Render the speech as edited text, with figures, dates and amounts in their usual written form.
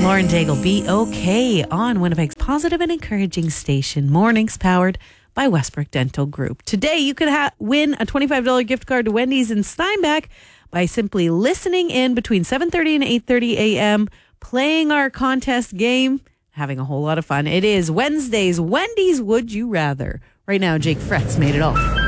Lauren Daigle, Be Okay on Winnipeg's positive and encouraging station. Mornings powered by Westbrook Dental Group. Today, you could win a $25 gift card to Wendy's in Steinbach by simply listening in between 7:30 and 8:30 a.m., playing our contest game, having a whole lot of fun. It is Wednesday's Wendy's Would You Rather. Right now, Jake Fretz made it all.